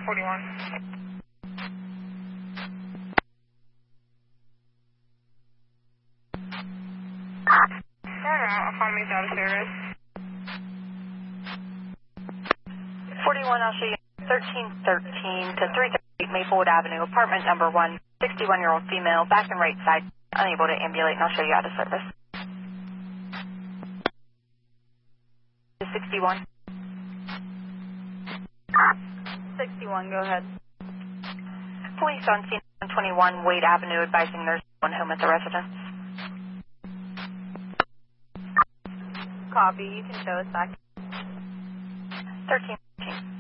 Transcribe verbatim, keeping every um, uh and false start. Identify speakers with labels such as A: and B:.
A: forty-one. Paramount, call me out of service.
B: forty-one, I'll show you thirteen thirteen to three thirty-eight Maplewood Avenue, apartment number one, sixty-one-year-old female, back and right side, unable to ambulate, and I'll show you out of service. sixty-one.
C: sixty-one, go ahead.
B: Police on scene one twenty-one Wade Avenue advising nurse one home at the residence.
C: Copy, you can show us back.
B: thirteen thirteen.